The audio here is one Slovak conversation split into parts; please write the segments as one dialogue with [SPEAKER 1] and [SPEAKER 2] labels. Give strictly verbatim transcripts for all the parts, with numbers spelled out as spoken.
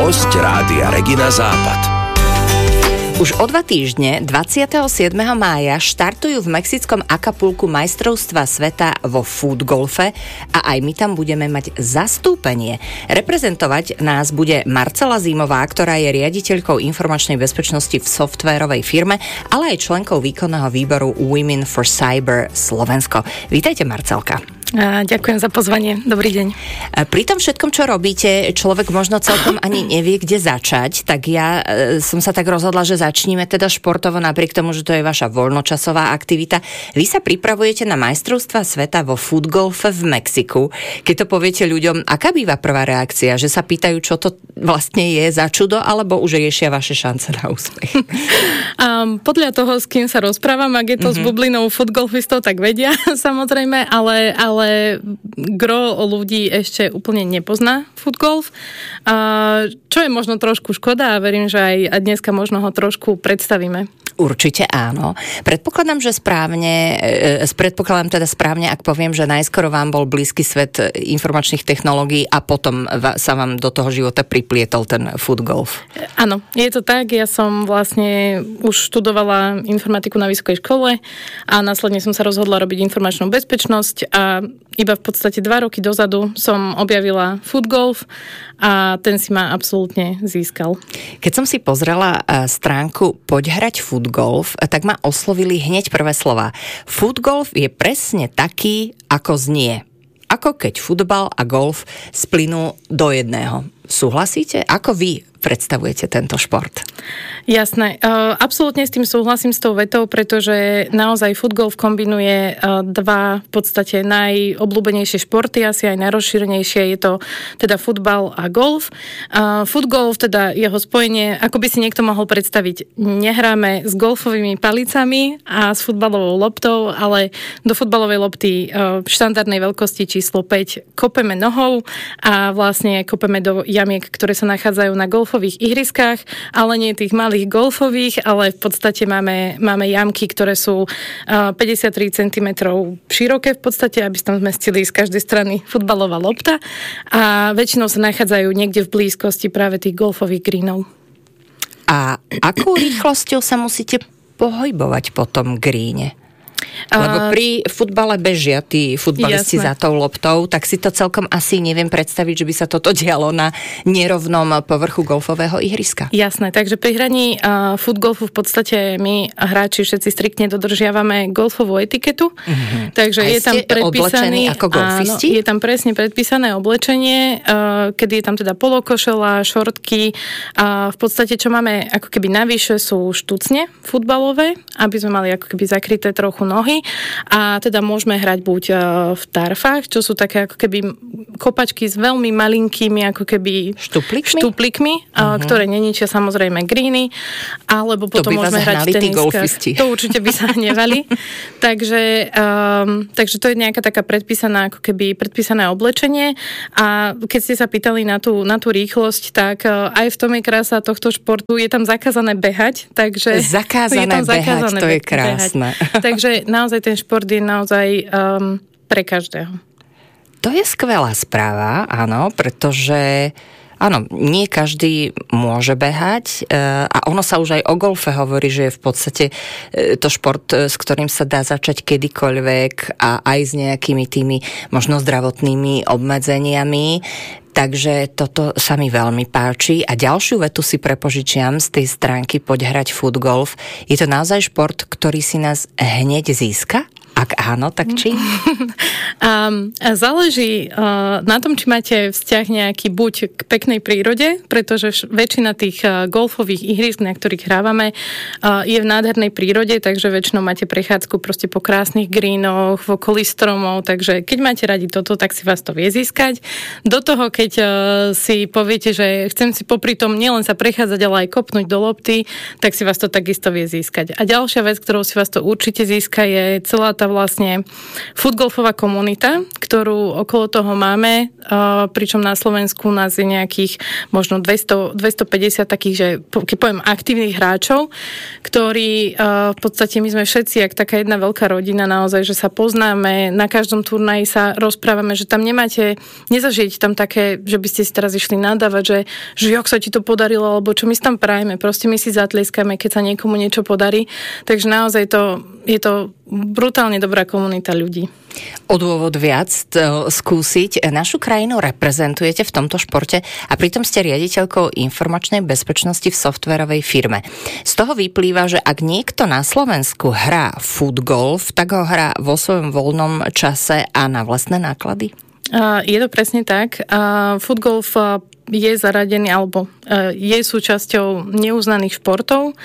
[SPEAKER 1] Hosť Rádia Regina Západ.
[SPEAKER 2] Už o dva týždne, dvadsiateho siedmeho mája, štartujú v mexickom Acapulcu majstrovstvá sveta vo footgolfe a aj my tam budeme mať zastúpenie. Reprezentovať nás bude Marcela Zimová, ktorá je riaditeľkou informačnej bezpečnosti v softvérovej firme, ale aj členkou výkonného výboru Women for Cyber Slovensko. Vítajte, Marcelka.
[SPEAKER 3] A ďakujem za pozvanie. Dobrý deň.
[SPEAKER 2] Pri tom všetkom, čo robíte, človek možno celkom ani nevie, kde začať, tak ja e, som sa tak rozhodla, že začníme teda športovo, napriek tomu, že to je vaša voľnočasová aktivita. Vy sa pripravujete na majstrovstvá sveta vo footgolfe v Mexiku. Keď to poviete ľuďom, aká býva prvá reakcia? Že sa pýtajú, čo to vlastne je za čudo, alebo už riešia vaše šance na úspech?
[SPEAKER 3] Um, podľa toho, s kým sa rozprávam, ak je to mm-hmm. s bublinou footgolfistov, tak vedia, samozrejme, ale, ale ale gro ľudí ešte úplne nepozná footgolf, čo je možno trošku škoda a verím, že aj dneska možno ho trošku predstavíme.
[SPEAKER 2] Určite áno. Predpokladám, že správne, predpokladám teda správne, ak poviem, že najskoro vám bol blízky svet informačných technológií a potom sa vám do toho života priplietol ten footgolf.
[SPEAKER 3] Áno, je to tak. Ja som vlastne už študovala informatiku na vysokej škole a následne som sa rozhodla robiť informačnú bezpečnosť a iba v podstate dva roky dozadu som objavila footgolf a ten si ma absolútne získal.
[SPEAKER 2] Keď som si pozrela stránku Poď hrať footgolf, tak ma oslovili hneď prvé slova. Footgolf je presne taký, ako znie. Ako keď futbal a golf splynú do jedného. Súhlasíte? Ako vy predstavujete tento šport?
[SPEAKER 3] Jasné. Absolútne s tým súhlasím s tou vetou, pretože naozaj footgolf kombinuje dva v podstate najobľúbenejšie športy, asi aj najrozšírenejšie je to teda futbal a golf. Footgolf, teda jeho spojenie, ako by si niekto mohol predstaviť, nehráme s golfovými palicami a s futbalovou loptou, ale do futbalovej lopty štandardnej veľkosti číslo päť kopeme nohou a vlastne kopeme do jamiek, ktoré sa nachádzajú na golfových ihriskách, ale nie tých malých golfových, ale v podstate máme, máme jamky, ktoré sú päťdesiattri centimetrov široké v podstate, aby tam zmestili z každej strany futbalová lopta a väčšinou sa nachádzajú niekde v blízkosti práve tých golfových greenov.
[SPEAKER 2] A akou rýchlosťou sa musíte pohybovať po tom greene? Lebo pri futbale bežia tí futbalisti Jasné. Za tou loptou, tak si to celkom asi neviem predstaviť, že by sa toto dialo na nerovnom povrchu golfového ihriska.
[SPEAKER 3] Jasné, takže pri hraní uh, footgolfu v podstate my hráči všetci striktne dodržiavame golfovú etiketu, mm-hmm. takže
[SPEAKER 2] a
[SPEAKER 3] je tam predpísaný
[SPEAKER 2] ako golfisti?
[SPEAKER 3] Áno, je tam presne predpísané oblečenie, uh, kedy je tam teda polokošela, šortky a v podstate čo máme ako keby navyše sú štucne futbalové, aby sme mali ako keby zakryté trochu nohy a teda môžeme hrať buď v tarfách, čo sú také ako keby kopačky s veľmi malinkými ako keby
[SPEAKER 2] štuplikmi,
[SPEAKER 3] štuplikmi uh-huh. ktoré neničia samozrejme greeny, alebo potom môžeme hrať v teniskách. To určite by sa hnevali. takže, um, takže to je nejaká taká predpísaná ako keby predpísané oblečenie a keď ste sa pýtali na tú, na tú rýchlosť, tak uh, aj v tom je krása tohto športu, je tam zakázané behať, takže
[SPEAKER 2] zakázané
[SPEAKER 3] je tam
[SPEAKER 2] behať,
[SPEAKER 3] zakázané
[SPEAKER 2] to je krásne.
[SPEAKER 3] Takže naozaj ten šport je naozaj um, pre každého.
[SPEAKER 2] To je skvelá správa, áno, pretože áno, nie každý môže behať a ono sa už aj o golfe hovorí, že je v podstate to šport, s ktorým sa dá začať kedykoľvek a aj s nejakými tými možno zdravotnými obmedzeniami. Takže toto sa mi veľmi páči. A ďalšiu vetu si prepožičiam z tej stránky Poď hrať footgolf. Je to naozaj šport, ktorý si nás hneď získa? Ak áno, tak či?
[SPEAKER 3] um, záleží uh, na tom, či máte vzťah nejaký buď k peknej prírode, pretože väčšina tých uh, golfových ihrisk, na ktorých hrávame, uh, je v nádhernej prírode, takže väčšinou máte prechádzku proste po krásnych greenoch, v okolí stromov, takže keď máte radi toto, tak si vás to vie získať. Do toho, keď uh, si poviete, že chcem si popri tom nielen sa prechádzať, ale aj kopnúť do lopty, tak si vás to takisto vie získať. A ďalšia vec, ktorou si vás to určite získa, je celá tá vlastne footgolfová komunita, ktorú okolo toho máme, pričom na Slovensku nás je nejakých možno dvesto, dvestopäťdesiat takých, že keď poviem aktívnych hráčov, ktorí v podstate my sme všetci jak taká jedna veľká rodina naozaj, že sa poznáme, na každom turnaji sa rozprávame, že tam nemáte, nezažijete tam také, že by ste si teraz išli nadávať, že, že jak sa ti to podarilo, alebo čo my si tam prajeme, proste my si zatlieskame, keď sa niekomu niečo podarí, takže naozaj to, je to brutálne dobrá komunita ľudí.
[SPEAKER 2] O dôvod viac to skúsiť. Našu krajinu reprezentujete v tomto športe a pritom ste riaditeľkou informačnej bezpečnosti v softverovej firme. Z toho vyplýva, že ak niekto na Slovensku hrá footgolf, tak ho hrá vo svojom voľnom čase a na vlastné náklady?
[SPEAKER 3] Je to presne tak. Footgolf je zaradený alebo je súčasťou neuznaných športov,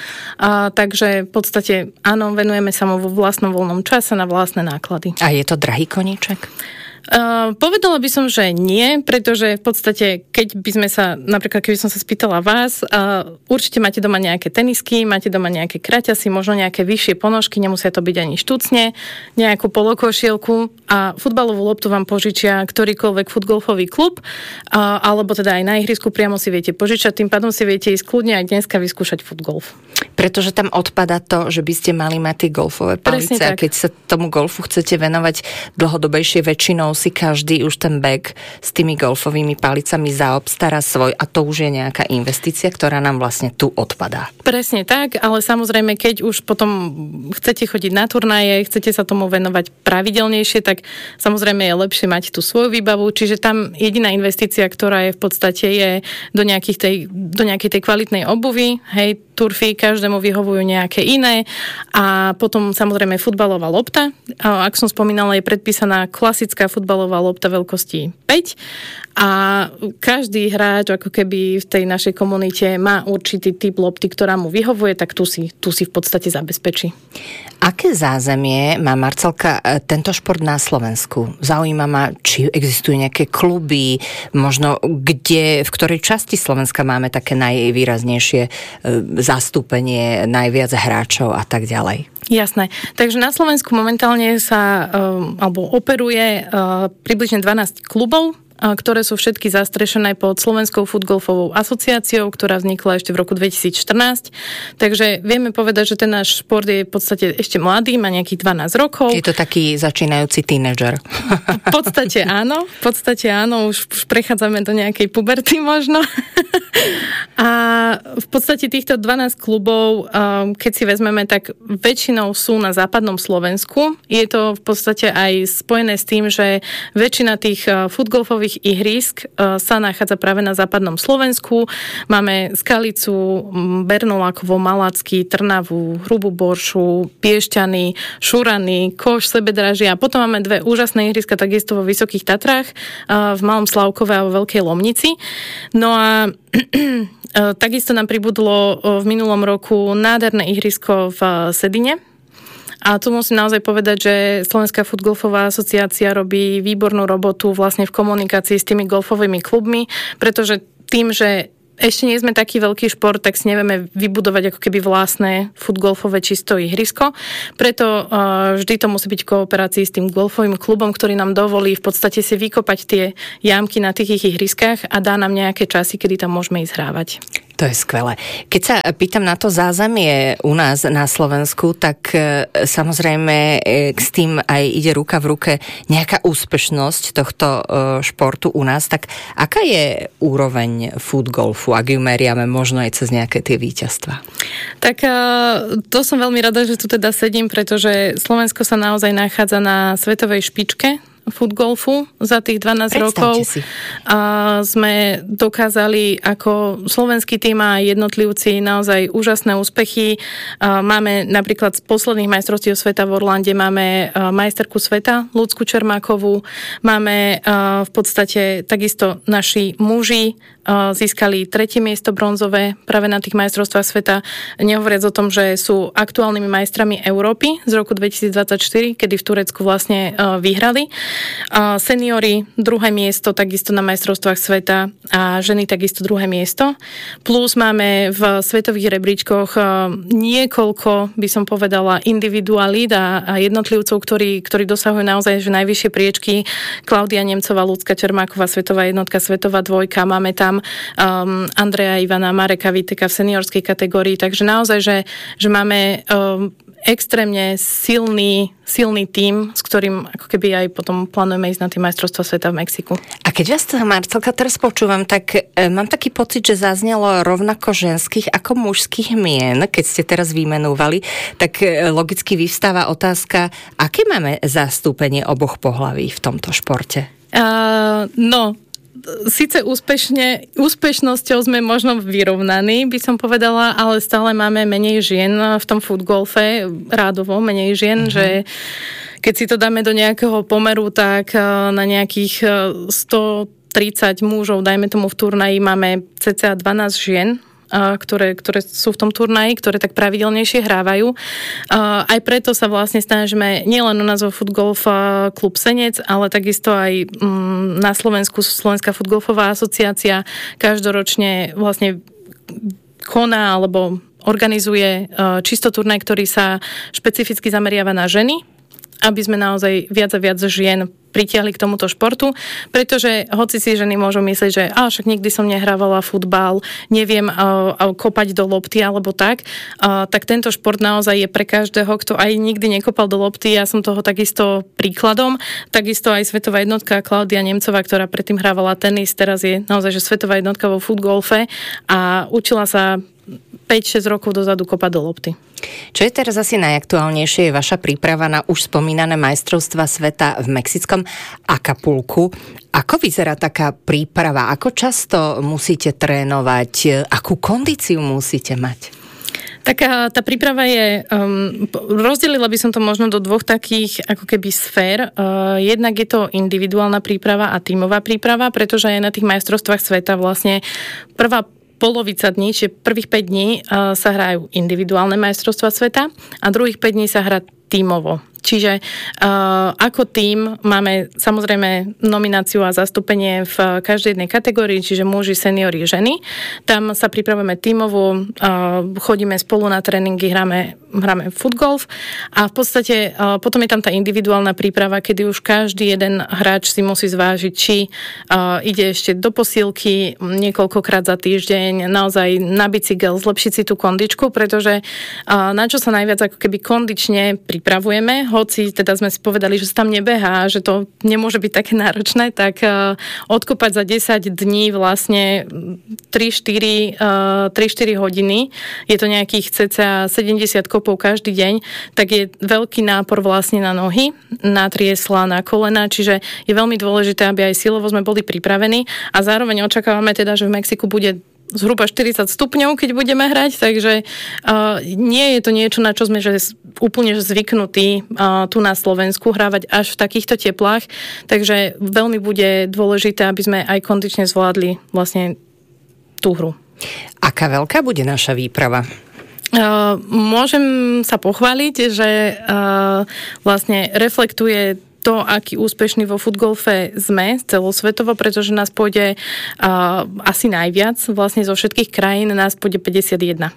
[SPEAKER 3] takže v podstate áno, venujeme sa mu vo vlastnom voľnom čase na vlastné náklady.
[SPEAKER 2] A je to drahý koníček?
[SPEAKER 3] Uh, povedala by som, že nie, pretože v podstate, keď by sme sa, napríklad keby som sa spýtala vás, uh, určite máte doma nejaké tenisky, máte doma nejaké kraťasy, možno nejaké vyššie ponožky, nemusia to byť ani štucne, nejakú polokošielku a futbalovú loptu vám požičia ktorýkoľvek futgolfový klub, uh, alebo teda aj na ihrisku priamo si viete požičať, tým pádom si viete ísť kľudne aj dneska vyskúšať futgolf.
[SPEAKER 2] Pretože tam odpada to, že by ste mali mať tie golfové palice a keď sa tomu golfu chcete venovať dlhodobejšie, väčšinou si každý už ten bag s tými golfovými palicami zaobstará svoj a to už je nejaká investícia, ktorá nám vlastne tu odpadá.
[SPEAKER 3] Presne tak, ale samozrejme, keď už potom chcete chodiť na turnaje, chcete sa tomu venovať pravidelnejšie, tak samozrejme je lepšie mať tú svoju výbavu, čiže tam jediná investícia, ktorá je v podstate je do, nejakých tej, do nejakej tej kvalitnej obuvy, hej, turfy, každému vyhovujú nejaké iné a potom samozrejme futbalová lopta. A ak som spomínala, je predpísaná klasická futbalová lopta veľkosti päť a každý hráč ako keby v tej našej komunite má určitý typ lopty, ktorá mu vyhovuje, tak tu si, tu si v podstate zabezpečí.
[SPEAKER 2] Aké zázemie má, Marcelka, tento šport na Slovensku? Zaujíma ma, či existujú nejaké kluby, možno kde, v ktorej časti Slovenska máme také najvýraznejšie zastúpenie, najviac hráčov a tak ďalej.
[SPEAKER 3] Jasné. Takže na Slovensku momentálne sa um, alebo operuje uh, približne dvanásť klubov, ktoré sú všetky zastrešené pod Slovenskou futgolfovou asociáciou, ktorá vznikla ešte v roku dvetisícštrnásť. Takže vieme povedať, že ten náš šport je v podstate ešte mladý, má nejakých dvanásť rokov.
[SPEAKER 2] Je to taký začínajúci tínedžer.
[SPEAKER 3] V podstate áno, v podstate áno, už, už prechádzame do nejakej puberty možno. A v podstate týchto dvanásť klubov, keď si vezmeme, tak väčšinou sú na západnom Slovensku. Je to v podstate aj spojené s tým, že väčšina tých futgolfových ihrisk sa nachádza práve na západnom Slovensku. Máme Skalicu, Bernolákovo, Malacky, Trnavu, Hrubú Boršu, Piešťany, Šurany, Koš, Sebedražia. A potom máme dve úžasné ihriska takisto vo Vysokých Tatrách, v Malom Slavkove a vo Veľkej Lomnici. No a takisto nám pribudlo v minulom roku nádherné ihrisko v Sedine. A tu musím naozaj povedať, že Slovenská futgolfová asociácia robí výbornú robotu vlastne v komunikácii s tými golfovými klubmi, pretože tým, že ešte nie sme taký veľký šport, tak si nevieme vybudovať ako keby vlastné futgolfové čisto ihrisko. Preto uh, vždy to musí byť v kooperácii s tým golfovým klubom, ktorý nám dovolí v podstate si vykopať tie jamky na tých ich ihriskách a dá nám nejaké časy, kedy tam môžeme ísť hrávať.
[SPEAKER 2] To je skvelé. Keď sa pýtam na to zázemie u nás na Slovensku, tak samozrejme s tým aj ide ruka v ruke nejaká úspešnosť tohto športu u nás. Tak aká je úroveň futgolfu, ak ju meriame možno aj cez nejaké tie víťazstva?
[SPEAKER 3] Tak to som veľmi rada, že tu teda sedím, pretože Slovensko sa naozaj nachádza na svetovej špičke futgolfu za tých dvanásť rokov. A sme dokázali ako slovenský tím a jednotlivci naozaj úžasné úspechy. A máme napríklad z posledných majstrovstiev sveta v Orlande máme majsterku sveta Ľudsku Čermákovú. Máme v podstate takisto naši muži získali tretie miesto bronzové práve na tých majstrovstvách sveta, nehovoriac o tom, že sú aktuálnymi majstrami Európy z roku dvetisícdvadsaťštyri, kedy v Turecku vlastne vyhrali. Seniori druhé miesto, takisto na majstrovstvách sveta a ženy takisto druhé miesto. Plus máme v svetových rebríčkoch niekoľko, by som povedala, individualít a jednotlivcov, ktorí, ktorí dosahujú naozaj že najvyššie priečky. Klaudia Nemcová, Ľudská Čermáková, svetová jednotka, svetová dvojka. Máme tam um, Andreja Ivana, Mareka Viteka v seniorskej kategórii. Takže naozaj, že, že máme um, extrémne silný, silný tím, s ktorým ako keby aj potom plánujeme ísť na tie majstrovstvá sveta v Mexiku.
[SPEAKER 2] A keď vás to, Marcelka, teraz počúvam, tak e, mám taký pocit, že zaznelo rovnako ženských ako mužských mien, keď ste teraz vymenúvali, tak e, logicky vyvstáva otázka, aké máme zastúpenie oboch pohlaví v tomto športe?
[SPEAKER 3] Uh, no, Sice úspešne, úspešnosťou sme možno vyrovnaní, by som povedala, ale stále máme menej žien v tom futgolfe, rádovo menej žien, uh-huh. že keď si to dáme do nejakého pomeru, tak na nejakých stotridsať mužov, dajme tomu v turnaji, máme cca dvanásť žien, Ktoré, ktoré sú v tom turnaji, ktoré tak pravidelnejšie hrávajú. Aj preto sa vlastne snažíme nielen u nás vo Futgolf klub Senec, ale takisto aj na Slovensku Slovenská futgolfová asociácia každoročne vlastne koná alebo organizuje čisto turnaj, ktorý sa špecificky zameriava na ženy, aby sme naozaj viac a viac žien pritiahli k tomuto športu, pretože hoci si ženy môžu myslieť, že a však nikdy som nehrávala futbal, neviem a, a kopať do lopty alebo tak, a, tak tento šport naozaj je pre každého, kto aj nikdy nekopal do lopty. Ja som toho takisto príkladom. Takisto aj svetová jednotka Klaudia Nemcová, ktorá predtým hrávala tenis, teraz je naozaj že svetová jednotka vo futgolfe a učila sa päť šesť rokov dozadu kopať do lopty.
[SPEAKER 2] Čo je teraz asi najaktuálnejšie, je vaša príprava na už spomínané majstrovstvá sveta v mexickom Acapulku. Ako vyzerá taká príprava? Ako často musíte trénovať? Akú kondíciu musíte mať?
[SPEAKER 3] Taká tá príprava je, um, rozdelila by som to možno do dvoch takých ako keby sfér. Uh, jednak je to individuálna príprava a tímová príprava, pretože aj na tých majstrovstvách sveta vlastne prvá polovica dní, čiže prvých päť dní uh, sa hrajú individuálne majstrovstvá sveta a druhých päť dní sa hrá tímovo. Čiže uh, ako tím máme samozrejme nomináciu a zastúpenie v každej jednej kategórii, čiže muži, seniori, ženy. Tam sa pripravujeme tímovo, uh, chodíme spolu na tréningy, hráme, hráme futgolf a v podstate uh, potom je tam tá individuálna príprava, kedy už každý jeden hráč si musí zvážiť, či uh, ide ešte do posílky niekoľkokrát za týždeň, naozaj na bicykel, zlepšiť si tú kondičku, pretože uh, na čo sa najviac ako keby kondične pripravujeme, hoci teda sme si povedali, že sa tam nebehá, že to nemôže byť také náročné, tak uh, odkopať za desať dní vlastne tri štyri hodiny, je to nejakých cca sedemdesiat kopov každý deň, tak je veľký nápor vlastne na nohy, na triesla, na kolena, čiže je veľmi dôležité, aby aj silovo sme boli pripravení a zároveň očakávame teda, že v Mexiku bude zhruba štyridsať stupňov, keď budeme hrať, takže uh, nie je to niečo, na čo sme že úplne zvyknutí uh, tu na Slovensku hrávať až v takýchto teplách, takže veľmi bude dôležité, aby sme aj kondične zvládli vlastne tú hru.
[SPEAKER 2] Aká veľká bude naša výprava?
[SPEAKER 3] Uh, môžem sa pochváliť, že uh, vlastne reflektuje to, aký úspešný vo futgolfe sme celosvetovo, pretože nás pôjde uh, asi najviac, vlastne zo všetkých krajín nás pôjde päťdesiatjeden.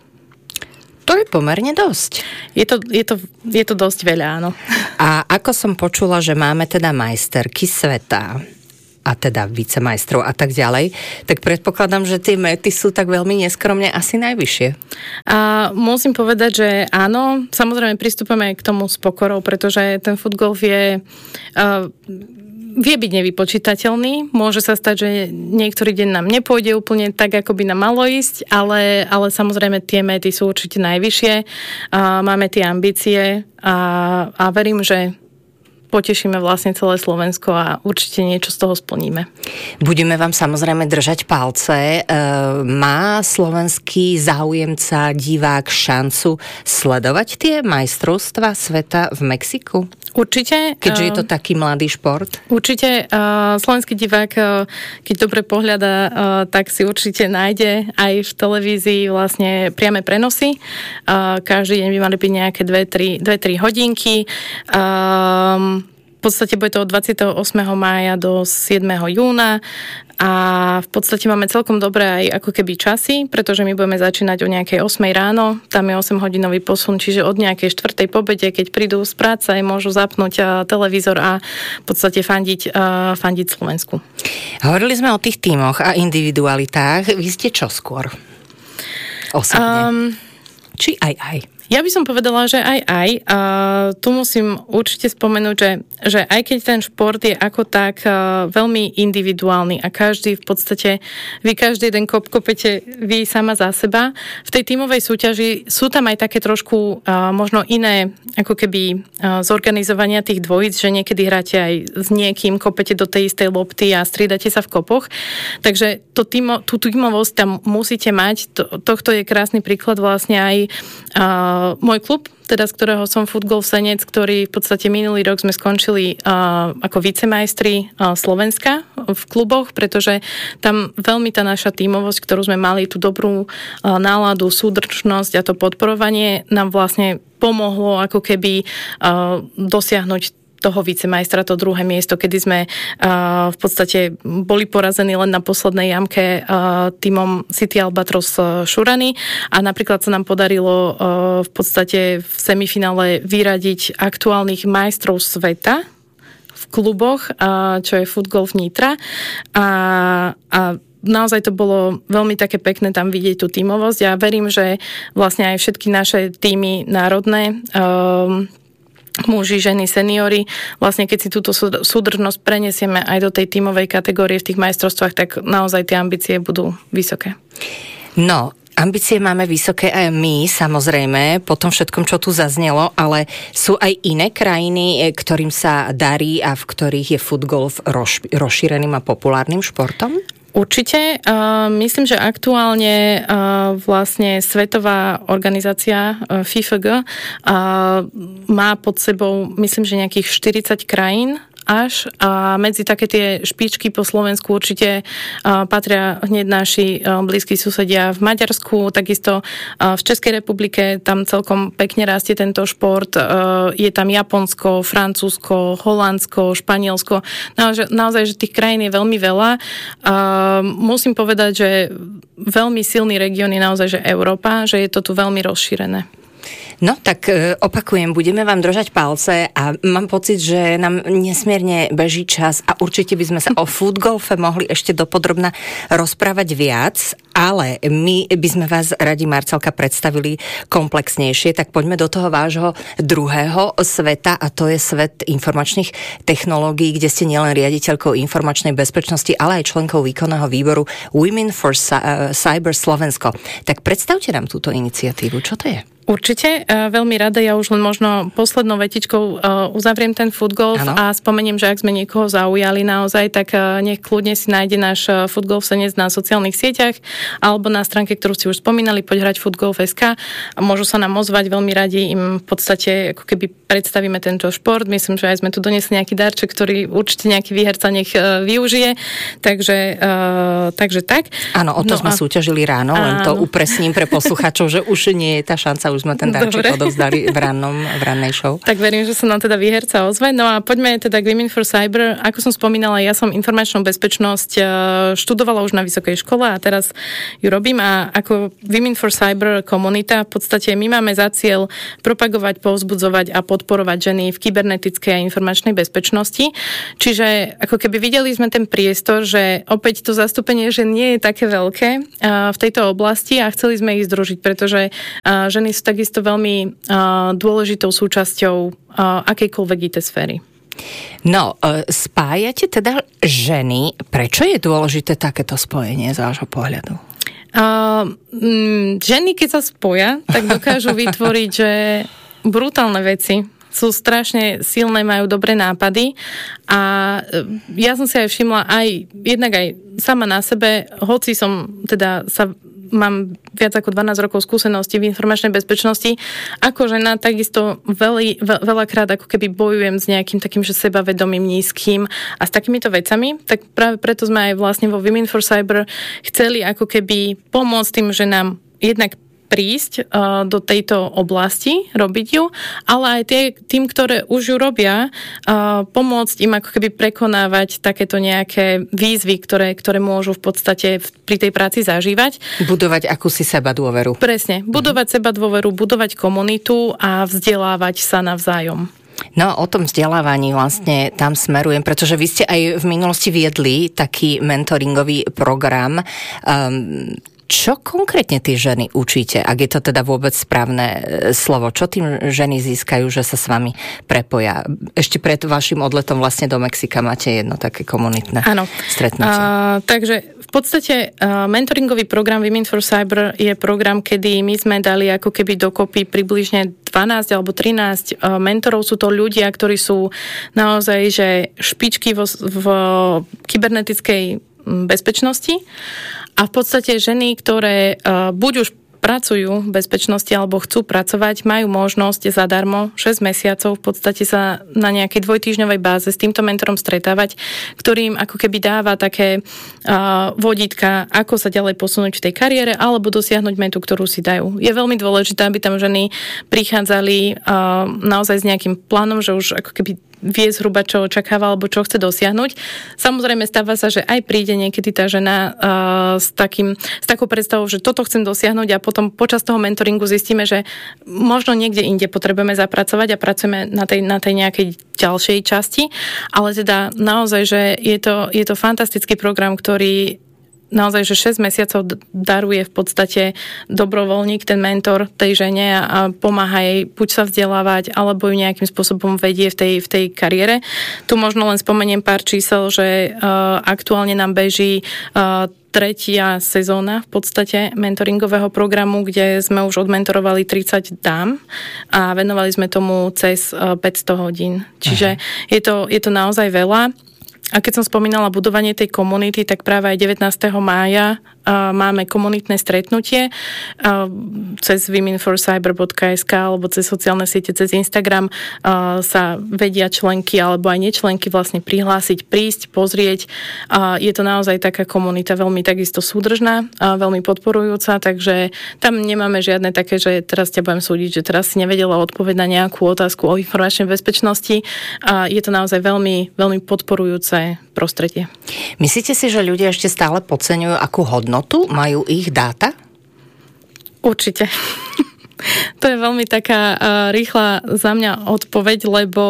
[SPEAKER 2] To je pomerne dosť.
[SPEAKER 3] Je to, je to, je to dosť veľa, áno.
[SPEAKER 2] A ako som počula, že máme teda majsterky sveta a teda vicemajstrov a tak ďalej, tak predpokladám, že tie mety sú tak veľmi neskromne asi najvyššie.
[SPEAKER 3] A musím povedať, že áno, samozrejme pristupujeme k tomu s pokorou, pretože ten futgolf je uh, vie byť nevypočítateľný. Môže sa stať, že niektorý deň nám nepôjde úplne tak, ako by nám malo ísť, ale, ale samozrejme tie mety sú určite najvyššie. Uh, máme tie ambície a, a verím, že potešíme vlastne celé Slovensko a určite niečo z toho splníme.
[SPEAKER 2] Budeme vám samozrejme držať palce. E, má slovenský záujemca, divák šancu sledovať tie majstrovstvá sveta v Mexiku?
[SPEAKER 3] Určite.
[SPEAKER 2] Keďže je to taký mladý šport?
[SPEAKER 3] Určite. Uh, slovenský divák, uh, keď dobre pohľada, uh, tak si určite nájde aj v televízii vlastne priame prenosy. Uh, každý deň by mali byť nejaké dve tri hodinky. Um, podstate bude to od dvadsiateho ôsmeho mája do siedmeho júna a v podstate máme celkom dobré aj ako keby časy, pretože my budeme začínať o nejakej ôsmej ráno, tam je osemhodinový posun, čiže od nejakej štvrtej po obede, keď prídu z práce, môžu zapnúť televízor a v podstate fandiť, fandiť Slovensku.
[SPEAKER 2] Hovorili sme o tých tímoch a individualitách. Vy ste čo skôr? Osobne. Um, Či aj aj?
[SPEAKER 3] Ja by som povedala, že aj aj. A tu musím určite spomenúť, že, že aj keď ten šport je ako tak veľmi individuálny a každý v podstate, vy každý jeden kop kopete vy sama za seba, v tej tímovej súťaži sú tam aj také trošku možno iné ako keby zorganizovania tých dvojíc, že niekedy hráte aj s niekým, kopete do tej istej lopty a striedate sa v kopoch. Takže to tímo, tú tímovosť tam musíte mať. To, tohto je krásny príklad vlastne aj Uh, môj klub, teda z ktorého som Footgolf Senec, ktorý v podstate minulý rok sme skončili uh, ako vicemajstri uh, Slovenska v kluboch, pretože tam veľmi tá naša tímovosť, ktorú sme mali, tú dobrú uh, náladu, súdržnosť a to podporovanie nám vlastne pomohlo ako keby uh, dosiahnuť toho vicemajstra, to druhé miesto, kedy sme uh, v podstate boli porazení len na poslednej jamke uh, tímom City Albatros uh, Šurany a napríklad sa nám podarilo uh, v podstate v semifinále vyradiť aktuálnych majstrov sveta v kluboch, uh, čo je Footgolf Nitra a, a naozaj to bolo veľmi také pekné tam vidieť tú tímovosť. Ja verím, že vlastne aj všetky naše tímy národné um, muži, ženy, seniori, vlastne keď si túto súdržnosť prenesieme aj do tej tímovej kategórie v tých majstrovstvách, tak naozaj tie ambície budú vysoké.
[SPEAKER 2] No, ambície máme vysoké aj my, samozrejme, po tom všetkom, čo tu zaznelo, ale sú aj iné krajiny, ktorým sa darí a v ktorých je footgolf roz, rozšíreným a populárnym športom?
[SPEAKER 3] Určite. Uh, myslím, že aktuálne uh, vlastne svetová organizácia uh, FIFA uh, má pod sebou, myslím, že nejakých štyridsať krajín až a medzi také tie špičky po Slovensku určite uh, patria hneď naši uh, blízki susedia v Maďarsku, takisto uh, v Českej republike tam celkom pekne rastie tento šport, uh, je tam Japonsko, Francúzsko, Holandsko, Španielsko, naozaj, naozaj že tých krajín je veľmi veľa. Uh, musím povedať, že veľmi silný región je naozaj, že Európa, že je to tu veľmi rozšírené.
[SPEAKER 2] No tak opakujem, budeme vám držať palce a mám pocit, že nám nesmierne beží čas a určite by sme sa o footgolfe mohli ešte dopodrobna rozprávať viac, ale my by sme vás radi, Marcelka, predstavili komplexnejšie, tak poďme do toho vášho druhého sveta a to je svet informačných technológií, kde ste nielen riaditeľkou informačnej bezpečnosti, ale aj členkou výkonného výboru Women for Cyber Slovensko. Tak predstavte nám túto iniciatívu, čo to je?
[SPEAKER 3] Určite, veľmi rada, ja už len možno poslednou vetičkou uzavriem ten footgolf ano. A spomeniem, že ak sme niekoho zaujali naozaj, tak nech kľudne si nájde náš Footgolf Senec na sociálnych sieťach alebo na stránke, ktorú ste už spomínali, poď hrať footgolf bodka es ká a môžu sa nám ozvať, veľmi radi im v podstate ako keby predstavíme tento šport. Myslím, že aj sme tu donesli nejaký darček, ktorý určite nejaký výherca nech využije, takže, takže tak.
[SPEAKER 2] Áno, o to no sme a... súťažili ráno, áno. Len to upresním pre posluchačov, že už nie je tá šanca, už sme ten darček odovzdali v rannom, v rannej show.
[SPEAKER 3] Tak verím, že sa nám teda výherca ozve. No a poďme teda k Women for Cyber. Ako som spomínala, ja som informačnú bezpečnosť študovala už na vysokej škole a teraz ju robím a ako Women for Cyber komunita v podstate my máme za cieľ propagovať, povzbudzovať a podporovať ženy v kybernetickej a informačnej bezpečnosti. Čiže ako keby videli sme ten priestor, že opäť to zastúpenie žen nie je také veľké v tejto oblasti a chceli sme ich združiť, pretože ženy sú takisto veľmi uh, dôležitou súčasťou uh, akejkoľvek í té sféry.
[SPEAKER 2] No, uh, spájate teda ženy. Prečo je dôležité takéto spojenie z vášho pohľadu?
[SPEAKER 3] Uh, m, ženy, keď sa spoja, tak dokážu vytvoriť, že brutálne veci. Sú strašne silné, majú dobré nápady a ja som si aj všimla aj, jednak aj sama na sebe, hoci som teda sa mám viac ako dvanásť rokov skúseností v informačnej bezpečnosti. Ako žena takisto veľi, veľ, veľakrát ako keby bojujem s nejakým takým, že sebavedomým nízkym a s takýmito vecami, tak práve preto sme aj vlastne vo Women for Cyber chceli ako keby pomôcť tým ženám jednak prísť uh, do tejto oblasti, robiť ju, ale aj tie, tým, ktoré už ju robia, uh, pomôcť im ako keby prekonávať takéto nejaké výzvy, ktoré, ktoré môžu v podstate v, pri tej práci zažívať.
[SPEAKER 2] Budovať akúsi seba dôveru.
[SPEAKER 3] Presne. Budovať mm. seba dôveru, budovať komunitu a vzdelávať sa navzájom.
[SPEAKER 2] No, o tom vzdelávaní vlastne tam smerujem, pretože vy ste aj v minulosti viedli taký mentoringový program. Um, čo konkrétne tie ženy učíte, ak je to teda vôbec správne slovo? Čo tým ženy získajú, že sa s vami prepoja? Ešte pred vašim odletom vlastne do Mexika máte jedno také komunitné Áno. stretnutie. Uh,
[SPEAKER 3] takže v podstate uh, mentoringový program Women for Cyber je program, kedy my sme dali ako keby dokopy približne dvanásť alebo trinásť uh, mentorov. Sú to ľudia, ktorí sú naozaj že špičky vo, v kybernetickej bezpečnosti a v podstate ženy, ktoré uh, buď už pracujú v bezpečnosti alebo chcú pracovať, majú možnosť zadarmo šesť mesiacov v podstate sa na nejakej dvojtýždňovej báze s týmto mentorom stretávať, ktorým ako keby dáva také uh, vodítka, ako sa ďalej posunúť v tej kariére alebo dosiahnuť metu, ktorú si dajú. Je veľmi dôležité, aby tam ženy prichádzali uh, naozaj s nejakým plánom, že už ako keby vie zhruba, čo očakáva alebo čo chce dosiahnuť. Samozrejme stáva sa, že aj príde niekedy tá žena uh, s, takým, s takou predstavou, že toto chcem dosiahnuť a potom počas toho mentoringu zistíme, že možno niekde inde potrebujeme zapracovať a pracujeme na tej, na tej nejakej ďalšej časti, ale teda naozaj, že je to, je to fantastický program, ktorý naozaj, že šesť mesiacov daruje v podstate dobrovoľník, ten mentor tej žene a pomáha jej buď sa vzdelávať, alebo ju nejakým spôsobom vedie v tej, v tej kariére. Tu možno len spomeniem pár čísel, že uh, aktuálne nám beží uh, tretia sezóna v podstate mentoringového programu, kde sme už odmentorovali tridsať dám a venovali sme tomu cez uh, päťsto hodín. Čiže je to, je to naozaj veľa. A keď som spomínala budovanie tej komunity, tak práve aj devätnásteho mája uh, máme komunitné stretnutie uh, cez women for cyber bodka es ká alebo cez sociálne siete, cez Instagram uh, sa vedia členky alebo aj nečlenky vlastne prihlásiť, prísť, pozrieť. Uh, je to naozaj taká komunita veľmi takisto súdržná, uh, veľmi podporujúca, takže tam nemáme žiadne také, že teraz ťa budem súdiť, že teraz si nevedela odpovedať na nejakú otázku o informačnej bezpečnosti. Uh, je to naozaj veľmi, veľmi podporujúce prostredie.
[SPEAKER 2] Myslíte si, že ľudia ešte stále podceňujú, akú hodnotu majú ich dáta?
[SPEAKER 3] Určite. To je veľmi taká uh, rýchla za mňa odpoveď, lebo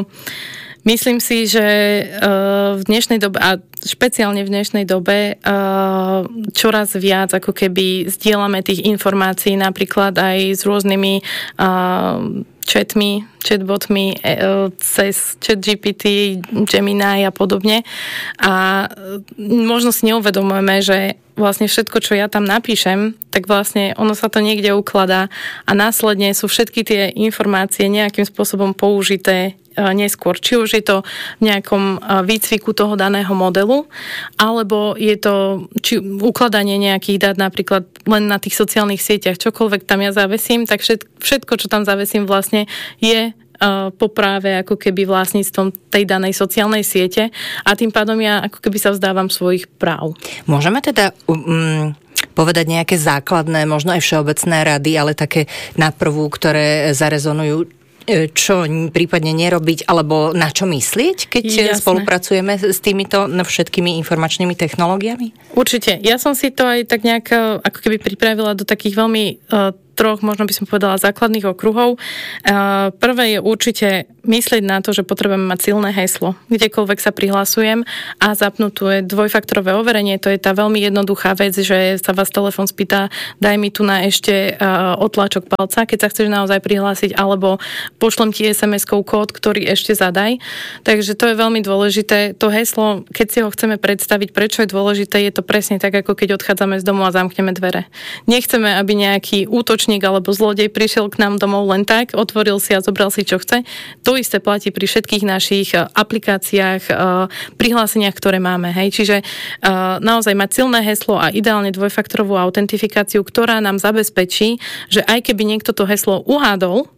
[SPEAKER 3] myslím si, že uh, v dnešnej dobe, a špeciálne v dnešnej dobe, uh, čoraz viac ako keby zdieľame tých informácií napríklad aj s rôznymi uh, chatmi, chatbotmi cez ChatGPT, Gemini a podobne. A možno si neuvedomujeme, že vlastne všetko, čo ja tam napíšem, tak vlastne ono sa to niekde ukladá a následne sú všetky tie informácie nejakým spôsobom použité neskôr. Či už je to v nejakom výcviku toho daného modelu, alebo je to či ukladanie nejakých dát napríklad len na tých sociálnych sieťach. Čokoľvek tam ja zavesím, tak všetko, čo tam zavesím vlastne je po práve ako keby vlastníctvom tej danej sociálnej siete a tým pádom ja ako keby sa vzdávam svojich práv.
[SPEAKER 2] Môžeme teda um, povedať nejaké základné, možno aj všeobecné rady, ale také na prvú, ktoré zarezonujú, čo prípadne nerobiť, alebo na čo myslieť, keď Jasné. spolupracujeme s týmito všetkými informačnými technológiami?
[SPEAKER 3] Určite. Ja som si to aj tak nejak ako keby pripravila do takých veľmi uh, troch, možno by som povedala, základných okruhov. Uh, prvé je určite myslieť na to, že potrebujeme mať silné heslo. Kdekoľvek sa prihlasujem a zapnuté dvojfaktorové overenie, to je tá veľmi jednoduchá vec, že sa vás telefón spýta, daj mi tu na ešte uh, otlačok palca, keď sa chceš naozaj prihlásiť, alebo pošlem ti es em eskou kód, ktorý ešte zadaj. Takže to je veľmi dôležité. To heslo, keď si ho chceme predstaviť, prečo je dôležité, je to presne tak, ako keď odchádzame z domu a zamkneme dvere. Nechceme, aby nejaký útočník alebo zlodej prišiel k nám domov len tak, otvoril si a zobral si, čo chce. To isté platí pri všetkých našich aplikáciách, prihláseniach, ktoré máme. Hej. Čiže naozaj mať silné heslo a ideálne dvojfaktorovú autentifikáciu, ktorá nám zabezpečí, že aj keby niekto to heslo uhádol,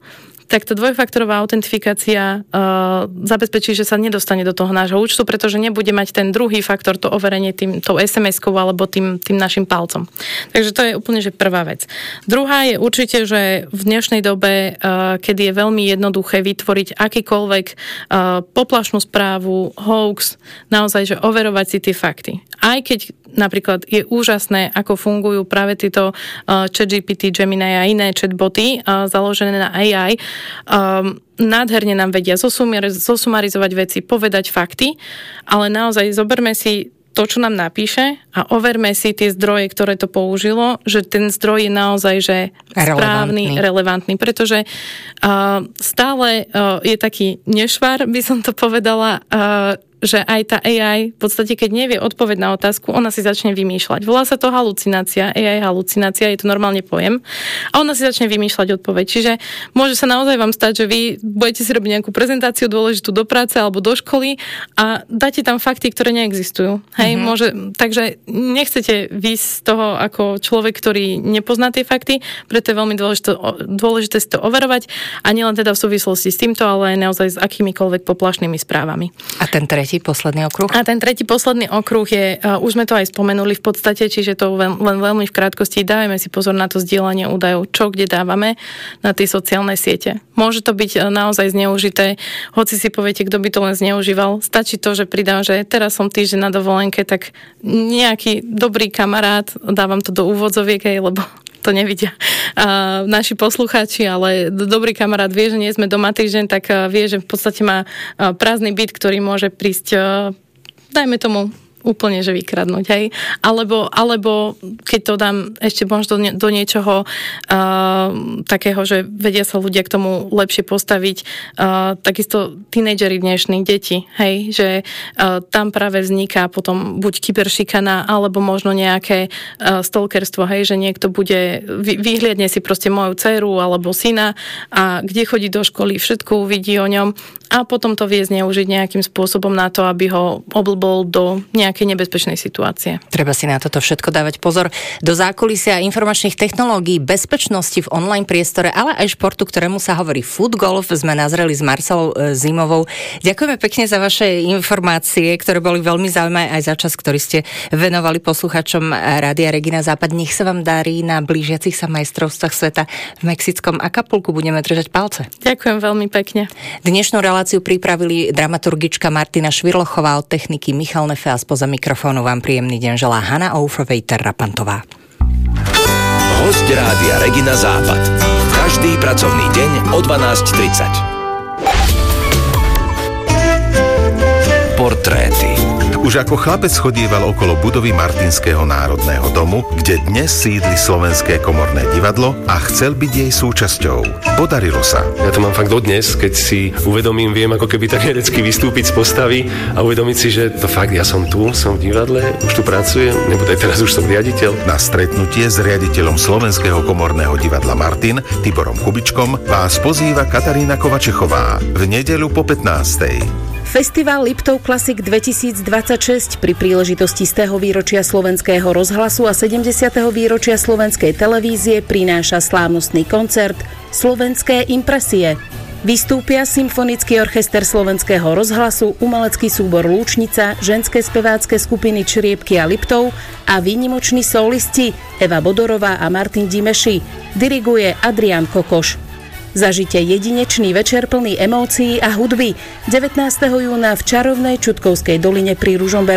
[SPEAKER 3] tak tá dvojfaktorová autentifikácia uh, zabezpečí, že sa nedostane do toho nášho účtu, pretože nebude mať ten druhý faktor, to overenie tým, tou es em eskou alebo tým, tým našim palcom. Takže to je úplne že prvá vec. Druhá je určite, že v dnešnej dobe, uh, kedy je veľmi jednoduché vytvoriť akýkoľvek uh, poplašnú správu, hoax, naozaj, že overovať si tie fakty. Aj keď napríklad je úžasné, ako fungujú práve tieto uh, ChatGPT, Gemini a iné chatboty uh, založené na á í. Um, nádherne nám vedia zosumarizovať veci, povedať fakty, ale naozaj zoberme si to, čo nám napíše a overme si tie zdroje, ktoré to použilo, že ten zdroj je naozaj že správny, relevantný, relevantný pretože uh, stále uh, je taký nešvar, by som to povedala, uh, že aj tá á í, v podstate, keď nevie odpoveď na otázku, ona si začne vymýšľať. Volá sa to halucinácia, á í halucinácia, je to normálne pojem. A ona si začne vymýšľať odpoveď. Čiže môže sa naozaj vám stať, že vy budete si robiť nejakú prezentáciu dôležitú do práce alebo do školy a dáte tam fakty, ktoré neexistujú. Hej, mm-hmm. môže, takže nechcete výjsť z toho ako človek, ktorý nepozná tie fakty, preto je veľmi dôležité, dôležité si to overovať a nielen teda v súvislosti s týmto, ale aj naozaj s akýmikoľvek poplašnými správami.
[SPEAKER 2] A ten tretí posledný okruh? A
[SPEAKER 3] ten tretí posledný okruh je, uh, už sme to aj spomenuli v podstate, čiže to len, len veľmi v krátkosti, dávame si pozor na to zdieľanie údajov, čo kde dávame na tie sociálne siete. Môže to byť uh, naozaj zneužité, hoci si poviete, kto by to len zneužíval. Stačí to, že pridám, že teraz som týždeň na dovolenke, tak nejaký dobrý kamarát, dávam to do úvodzoviek, aj, lebo to nevidia uh, naši poslucháči, ale dobrý kamarát vie, že nie sme doma týždeň, tak uh, vie, že v podstate má uh, prázdny byt, ktorý môže prísť, uh, dajme tomu, úplne, že vykradnúť, hej. Alebo, alebo keď to dám ešte možno do, nie, do niečoho uh, takého, že vedia sa ľudia k tomu lepšie postaviť, uh, takisto tínedžeri dnešných detí, hej, že uh, tam práve vzniká potom buď kyberšikana, alebo možno nejaké uh, stalkerstvo, hej, že niekto bude, vy, vyhliadne si proste moju dceru alebo syna a kde chodí do školy, všetko uvidí o ňom a potom to vie zneužiť nejakým spôsobom na to, aby ho oblbol do nejakej nebezpečnej situácie.
[SPEAKER 2] Treba si na toto všetko dávať pozor. Do zákulisia informačných technológií, bezpečnosti v online priestore, ale aj športu, ktorému sa hovorí Footgolf, sme nazreli s Marcelou Zimovou. Ďakujeme pekne za vaše informácie, ktoré boli veľmi zaujímavé aj za čas, ktorý ste venovali posluchačom Rádia Regina Západ. Nech sa vám darí na blížiacich sa majstrovstvách sveta v mexickom Acapulcu. Budeme držať palce.
[SPEAKER 3] Ďakujem veľmi pekne.
[SPEAKER 2] Dnešnú reláciu pripravili dramaturgička Martina Švirlochová, od techniky Michal Nefe a spoza mikrofónu vám príjemný deň želá Hana Oufrovej Terrapantová.
[SPEAKER 1] Hosť Rádia Regina Západ. Každý pracovný deň o dvanásť tridsať. Portréty.
[SPEAKER 4] Už ako chlapec chodieval okolo budovy Martinského národného domu, kde dnes sídli Slovenské komorné divadlo a chcel byť jej súčasťou. Podarilo sa.
[SPEAKER 5] Ja to mám fakt dodnes, keď si uvedomím, viem ako keby tak herecky vystúpiť z postavy a uvedomiť si, že to fakt, ja som tu, som v divadle, už tu pracujem, nebo teraz už som riaditeľ.
[SPEAKER 4] Na stretnutie s riaditeľom Slovenského komorného divadla Martin, Tiborom Kubičkom, vás pozýva Katarína Kovačechová v nedeľu po pätnástej.
[SPEAKER 6] Festival Liptov Classic dvetisícdvadsaťšesť pri príležitosti stého výročia Slovenského rozhlasu a sedemdesiateho výročia Slovenskej televízie prináša slávnostný koncert Slovenské impresie. Vystúpia Symfonický orchester Slovenského rozhlasu, umelecký súbor Lúčnica, ženské spevácké skupiny Čriepky a Liptov a výnimoční solisti Eva Bodorová a Martin Dimeši. Diriguje Adrián Kokoš. Zažite jedinečný večer plný emócií a hudby devätnásteho júna v čarovnej Čutkovskej doline pri Ružomberku